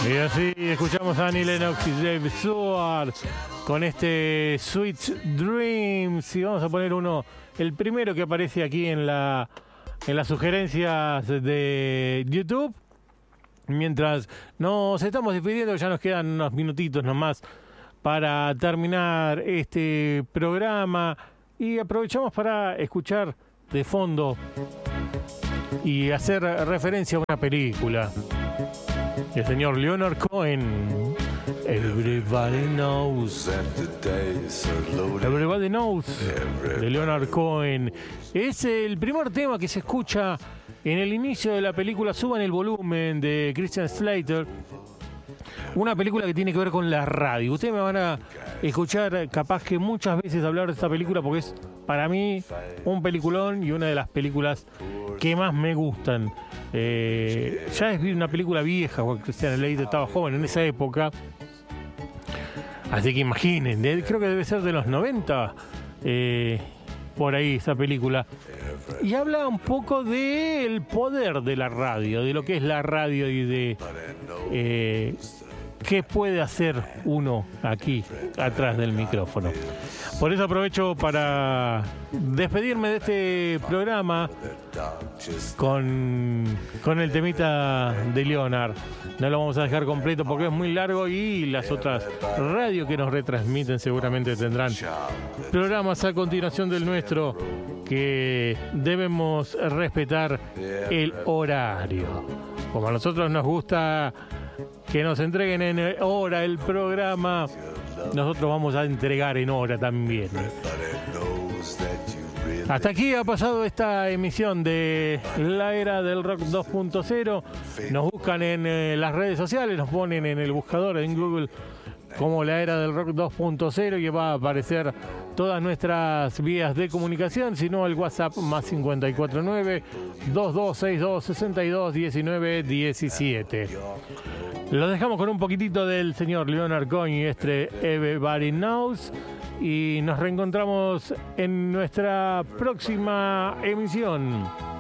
Y así escuchamos a Annie Lennox y Dave Stewart con este Sweet Dreams. Y vamos a poner uno, el primero que aparece aquí en las sugerencias de YouTube. Mientras nos estamos despidiendo, ya nos quedan unos minutitos nomás para terminar este programa. Y aprovechamos para escuchar de fondo y hacer referencia a una película. El señor Leonard Cohen, Everybody Knows. Everybody Knows, de Leonard Cohen. Es el primer tema que se escucha en el inicio de la película Suban el volumen, de Christian Slater. Una película que tiene que ver con la radio. Ustedes me van a escuchar capaz que muchas veces hablar de esta película porque es para mí un peliculón y una de las películas que más me gustan. Ya es una película vieja, porque Christian Slater estaba joven en esa época. Así que imaginen, creo que debe ser de los 90, por ahí esa película. Y habla un poco del poder de la radio, de lo que es la radio y de qué puede hacer uno aquí, atrás del micrófono. Por eso aprovecho para despedirme de este programa con el temita de Leonard. No lo vamos a dejar completo porque es muy largo y las otras radios que nos retransmiten seguramente tendrán programas a continuación del nuestro que debemos respetar el horario. Como a nosotros nos gusta que nos entreguen en hora el programa, nosotros vamos a entregar en hora también. Hasta aquí ha pasado esta emisión de La Era del Rock 2.0. Nos buscan en las redes sociales, nos ponen en el buscador en Google como La Era del Rock 2.0 y va a aparecer todas nuestras vías de comunicación, si no el WhatsApp más 549-2262-6219-17. Lo dejamos con un poquitito del señor Leonard Cohen y Everybody Knows. Y nos reencontramos en nuestra próxima emisión.